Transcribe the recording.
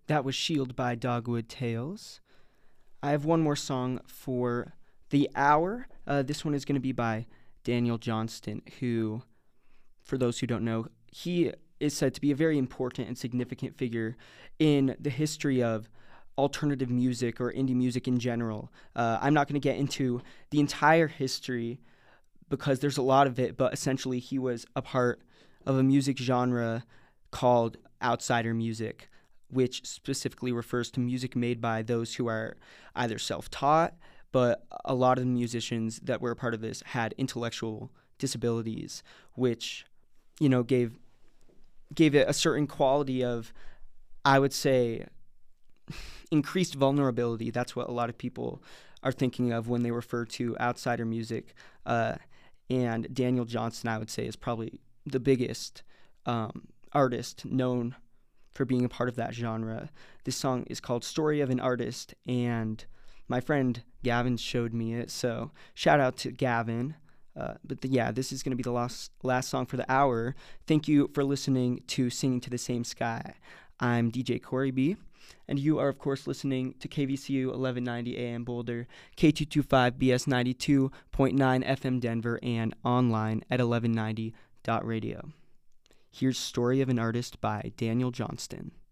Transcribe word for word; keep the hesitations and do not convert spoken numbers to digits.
That was Shield by Dogwood Tales. I have one more song for the hour. Uh, this one is going to be by Daniel Johnston, who, for those who don't know, he is said to be a very important and significant figure in the history of alternative music or indie music in general. Uh, I'm not going to get into the entire history because there's a lot of it, but essentially he was a part of a music genre called outsider music, which specifically refers to music made by those who are either self-taught, but a lot of the musicians that were a part of this had intellectual disabilities, which, you know, gave gave it a certain quality of, I would say, increased vulnerability. That's what a lot of people are thinking of when they refer to outsider music. Uh, and Daniel Johnston, I would say, is probably the biggest um, artist known for being a part of that genre. This song is called Story of an Artist, and my friend Gavin showed me it, so shout out to Gavin. Uh, but the, yeah, this is going to be the last, last song for the hour. Thank you for listening to Singing to the Same Sky. I'm D J Corey B, and you are, of course, listening to K V C U eleven ninety A M Boulder, K two twenty-five B S ninety-two point nine F M Denver, and online at eleven ninety dot radio. Here's Story of an Artist by Daniel Johnston.